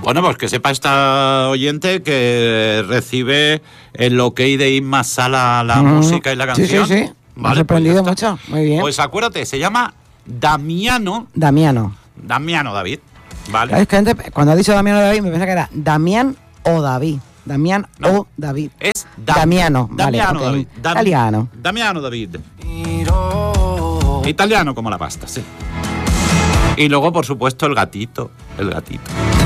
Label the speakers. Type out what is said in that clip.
Speaker 1: Bueno, pues que sepa esta oyente que recibe el ok de Inma Sala la música y la canción.
Speaker 2: Sí. Me ha sorprendido mucho. Muy bien.
Speaker 1: Pues acuérdate, se llama Damiano David. Vale.
Speaker 2: Claro, es que antes, cuando ha dicho Damiano David, me pensaba que era Damián o David. Damián o David.
Speaker 1: Es
Speaker 2: Damiano.
Speaker 1: Damiano
Speaker 2: vale,
Speaker 1: David.
Speaker 2: Italiano.
Speaker 1: Damiano David. Italiano como la pasta, sí. Y luego, por supuesto, el gatito.